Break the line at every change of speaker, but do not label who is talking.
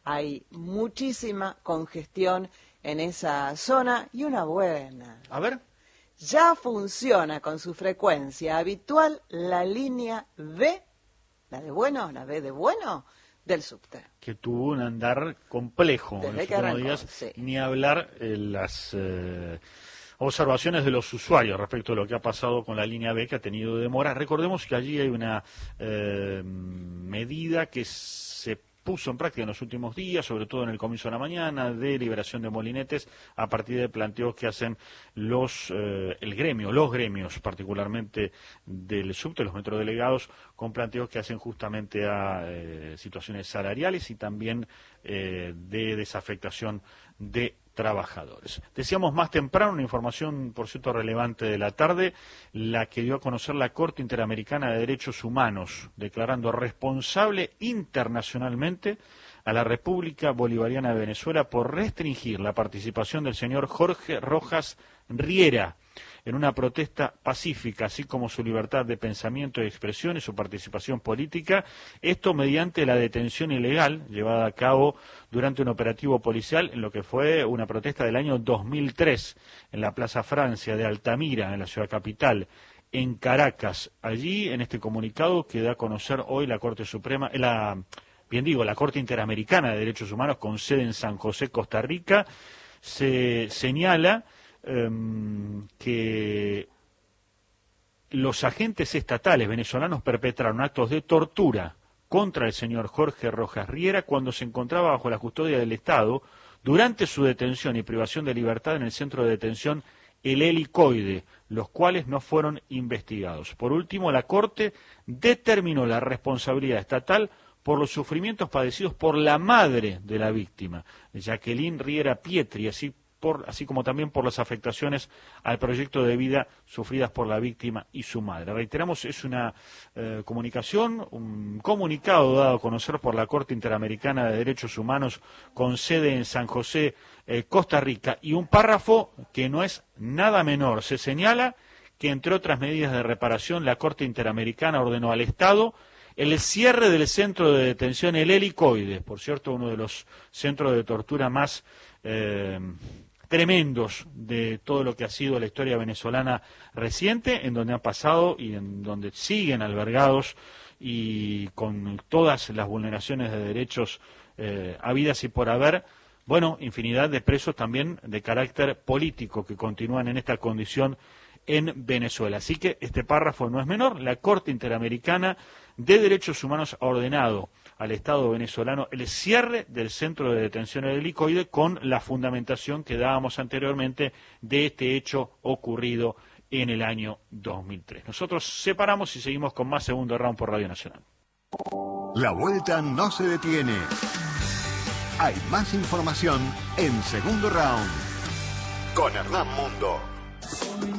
hay muchísima congestión en esa zona y una buena.
A ver.
Ya funciona con su frecuencia habitual la línea B, la de bueno, la B de bueno, del subte.
Que tuvo un andar complejo
Desde
en los
que
últimos
arrancó,
días,
sí.
ni hablar las observaciones de los usuarios respecto a lo que ha pasado con la línea B, que ha tenido demora. Recordemos que allí hay una medida que se puso en práctica en los últimos días, sobre todo en el comienzo de la mañana, de liberación de molinetes a partir de planteos que hacen los gremios particularmente del subte, los metrodelegados, con planteos que hacen justamente a situaciones salariales y también de desafectación de trabajadores. Decíamos más temprano, una información, por cierto, relevante de la tarde, la que dio a conocer la Corte Interamericana de Derechos Humanos, declarando responsable internacionalmente a la República Bolivariana de Venezuela por restringir la participación del señor Jorge Rojas Riera en una protesta pacífica, así como su libertad de pensamiento y expresión y su participación política, esto mediante la detención ilegal llevada a cabo durante un operativo policial en lo que fue una protesta del año 2003 en la Plaza Francia de Altamira, en la ciudad capital, en Caracas. Allí, en este comunicado que da a conocer hoy la Corte Suprema, la Corte Interamericana de Derechos Humanos con sede en San José, Costa Rica, se señala que los agentes estatales venezolanos perpetraron actos de tortura contra el señor Jorge Rojas Riera cuando se encontraba bajo la custodia del Estado durante su detención y privación de libertad en el centro de detención El Helicoide, los cuales no fueron investigados. Por último, la Corte determinó la responsabilidad estatal por los sufrimientos padecidos por la madre de la víctima, Jacqueline Riera Pietri, así como también por las afectaciones al proyecto de vida sufridas por la víctima y su madre. Reiteramos, es una comunicación, un comunicado dado a conocer por la Corte Interamericana de Derechos Humanos con sede en San José, Costa Rica, y un párrafo que no es nada menor. Se señala que, entre otras medidas de reparación, la Corte Interamericana ordenó al Estado el cierre del centro de detención El Helicoide, por cierto, uno de los centros de tortura más tremendos de todo lo que ha sido la historia venezolana reciente, en donde han pasado y en donde siguen albergados y con todas las vulneraciones de derechos habidas y por haber, bueno, infinidad de presos también de carácter político que continúan en esta condición en Venezuela. Así que este párrafo no es menor. La Corte Interamericana de Derechos Humanos ha ordenado al Estado venezolano el cierre del centro de detención El Helicoide con la fundamentación que dábamos anteriormente de este hecho ocurrido en el año 2003. Nosotros separamos y seguimos con más Segundo Round por Radio Nacional.
La vuelta no se detiene. Hay más información en Segundo Round con Hernán Mundo.